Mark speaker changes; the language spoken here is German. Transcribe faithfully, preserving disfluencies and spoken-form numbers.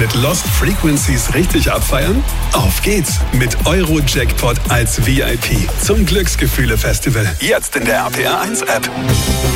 Speaker 1: mit Lost Frequencies richtig abfeiern? Auf geht's mit Euro-Jackpot als V I P zum Glücksgefühle-Festival. Jetzt in der R P R eins App.